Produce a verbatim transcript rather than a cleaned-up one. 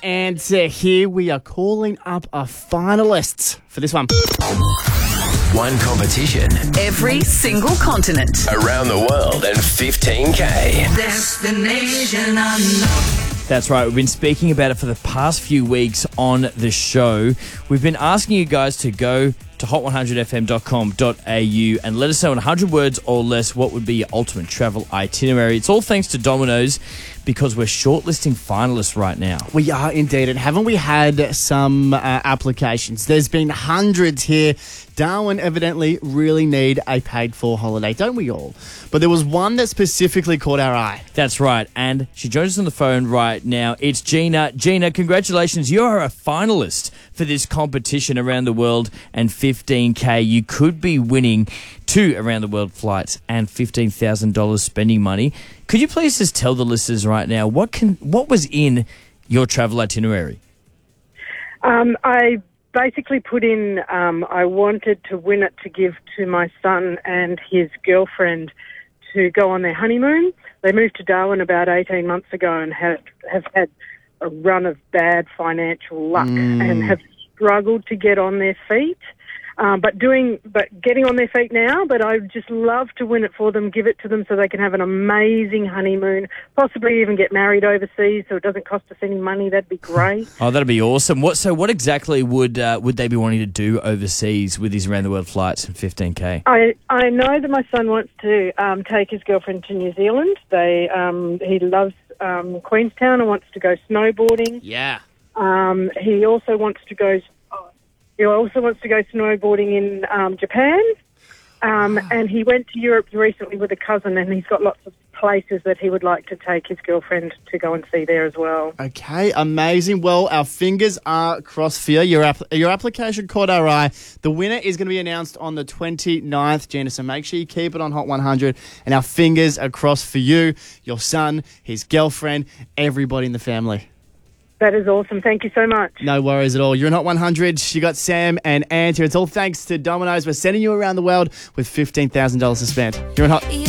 and uh, here we are calling up our finalists for this one. One competition Every single continent. around the world and fifteen K. Destination unknown. That's right. We've been speaking about it for the past few weeks on the show. We've been asking you guys to go to hot one hundred f m dot com dot a u and let us know in one hundred words or less what would be your ultimate travel itinerary. It's all thanks to Domino's because we're shortlisting finalists right now. We are indeed, and haven't we had some uh, applications? There's been hundreds here. Darwin evidently really need a paid-for holiday, don't we all? But there was one that specifically caught our eye. That's right, and she joins us on the phone right now. It's Gina. Gina, congratulations. You are a finalist for this competition around the world and fifteen K. You could be winning two around-the-world flights and fifteen thousand dollars spending money. Could you please just tell the listeners right now what can what was in your travel itinerary? Um, I basically put in, um, I wanted to win it to give to my son and his girlfriend to go on their honeymoon. They moved to Darwin about eighteen months ago and have, have had a run of bad financial luck mm. and have struggled to get on their feet. Um, but doing, but getting on their feet now, but I'd just love to win it for them, give it to them so they can have an amazing honeymoon, possibly even get married overseas so it doesn't cost us any money. That'd be great. Oh, that'd be awesome. What, so what exactly would uh, would they be wanting to do overseas with these around-the-world flights and fifteen K? I, I know that my son wants to um, take his girlfriend to New Zealand. They um, He loves um, Queenstown and wants to go snowboarding. Yeah. Um, he also wants to go... He also wants to go snowboarding in um, Japan, um, and he went to Europe recently with a cousin, and he's got lots of places that he would like to take his girlfriend to go and see there as well. Okay, amazing. Well, our fingers are crossed for you. Your, app- your application caught our eye. The winner is going to be announced on the twenty-ninth, Gina, so make sure you keep it on Hot one hundred, and our fingers are crossed for you, your son, his girlfriend, everybody in the family. That is awesome. Thank you so much. No worries at all. You're in Hot one hundred. You got Sam and Ant here. It's all thanks to Domino's. We're sending you around the world with fifteen thousand dollars to spend. You're in Hot...